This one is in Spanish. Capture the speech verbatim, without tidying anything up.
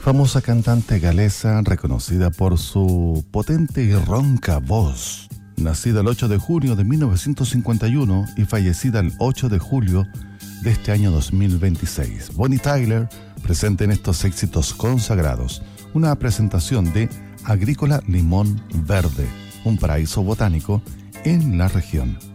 Famosa cantante galesa reconocida por su potente y ronca voz. Nacida el ocho de junio de mil novecientos cincuenta y uno y fallecida el ocho de julio de este año dos mil veintiséis. Bonnie Tyler, presente en estos éxitos consagrados. Una presentación de Agrícola Limón Verde, un paraíso botánico en la región.